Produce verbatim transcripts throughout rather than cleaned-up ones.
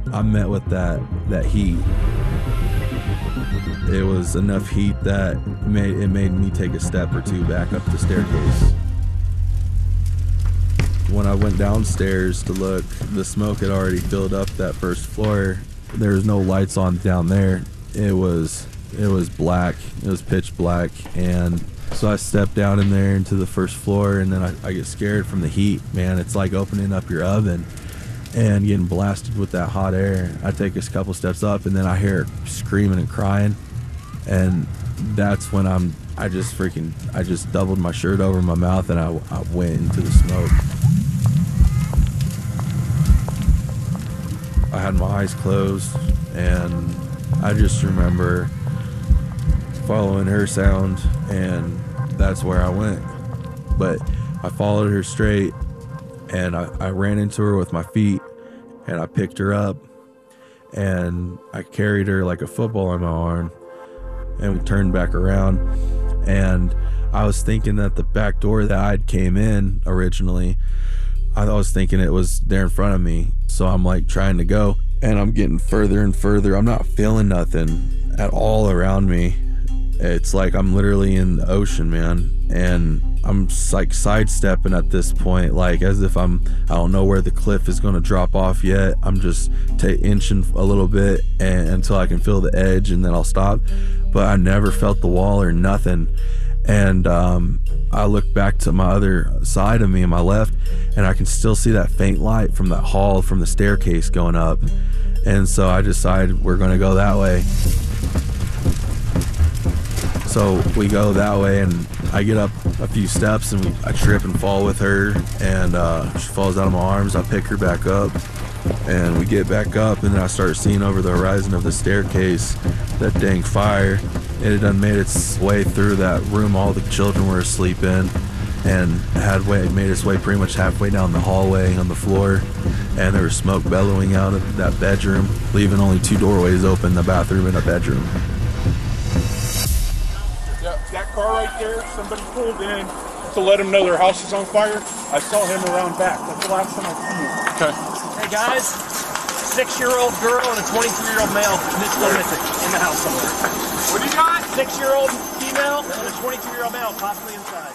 I met with that that heat. It was enough heat that made it made me take a step or two back up the staircase. When I went downstairs to look, the smoke had already filled up that first floor. There was no lights on down there. It was it was black. It was pitch black. And so I stepped down in there into the first floor, and then I, I get scared from the heat. Man, it's like opening up your oven and getting blasted with that hot air. I take a couple steps up, and then I hear her screaming and crying. And that's when I'm, I just freaking, I just doubled my shirt over my mouth, and I, I went into the smoke. I had my eyes closed, and I just remember following her sound, and that's where I went. But I followed her straight, and I, I ran into her with my feet, and I picked her up, and I carried her like a football in my arm, and we turned back around. And I was thinking that the back door that I'd came in originally, I was thinking it was there in front of me. So I'm like trying to go, and I'm getting further and further. I'm not feeling nothing at all around me. It's like I'm literally in the ocean, man. And I'm like sidestepping at this point, like as if I'm, I don't know where the cliff is going to drop off yet. I'm just t- inching a little bit and, until I can feel the edge, and then I'll stop. But I never felt the wall or nothing. And um, I look back to my other side of me on my left, and I can still see that faint light from that hall, from the staircase going up. And so I decided we're going to go that way. So we go that way, and I get up a few steps, and we, I trip and fall with her, and uh, she falls out of my arms. I pick her back up, and we get back up, and then I start seeing over the horizon of the staircase that dang fire. It had done made its way through that room all the children were asleep in, and had way, made its way pretty much halfway down the hallway on the floor, and there was smoke bellowing out of that bedroom, leaving only two doorways open, the bathroom and a bedroom. That car right there, somebody pulled in to let them know their house is on fire. I saw him around back. That's the last time I seen him. Okay. Hey guys, six-year-old girl and a twenty-three-year-old male still missing in the house somewhere. What do you got? Six-year-old female and a twenty-two-year-old male possibly inside.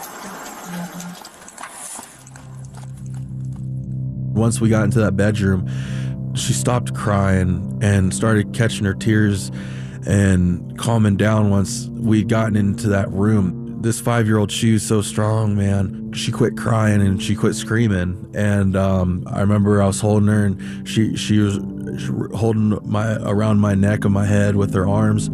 Once we got into that bedroom, she stopped crying and started catching her tears and calming down once we'd gotten into that room. This five-year-old, she was so strong, man. She quit crying and she quit screaming. And um, I remember I was holding her, and she she was holding my around my neck and my head with her arms.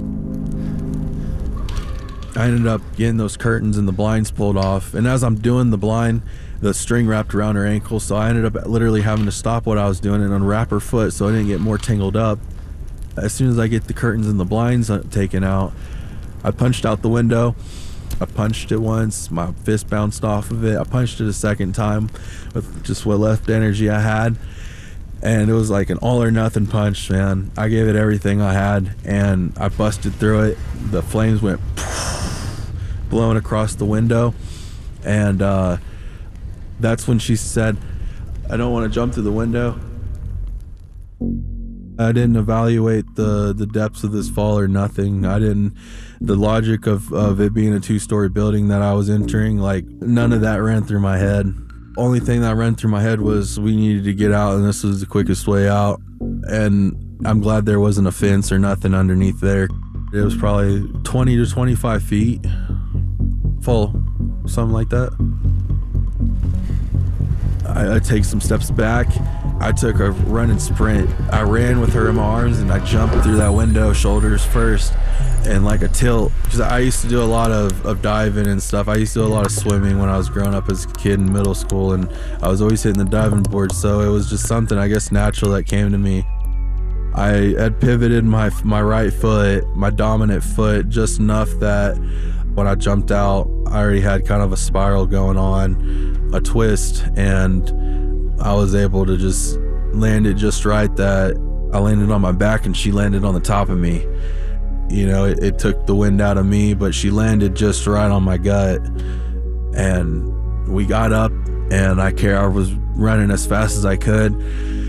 I ended up getting those curtains and the blinds pulled off. And as I'm doing the blind, the string wrapped around her ankle, so I ended up literally having to stop what I was doing and unwrap her foot so I didn't get more tangled up. As soon as I get the curtains and the blinds taken out, I punched out the window. I punched it once, my fist bounced off of it. I punched it a second time with just what left energy I had. And it was like an all or nothing punch, man. I gave it everything I had, and I busted through it. The flames went blowing across the window. And uh, that's when she said, "I don't want to jump through the window." I didn't evaluate the, the depths of this fall or nothing. I didn't, the logic of, of it being a two-story building that I was entering, like none of that ran through my head. Only thing that ran through my head was we needed to get out, and this was the quickest way out. And I'm glad there wasn't a fence or nothing underneath there. It was probably twenty to twenty-five feet full, something like that. I, I take some steps back. I took a running sprint. I ran with her in my arms, and I jumped through that window shoulders first, and like a tilt, because I used to do a lot of, of diving and stuff. I used to do a lot of swimming when I was growing up as a kid in middle school, and I was always hitting the diving board, so it was just something, I guess, natural that came to me. I had pivoted my my right foot, my dominant foot, just enough that when I jumped out, I already had kind of a spiral going on, a twist, and I was able to just land it just right that I landed on my back and she landed on the top of me. You know, it, it took the wind out of me, but she landed just right on my gut. And we got up, and I care I was running as fast as I could.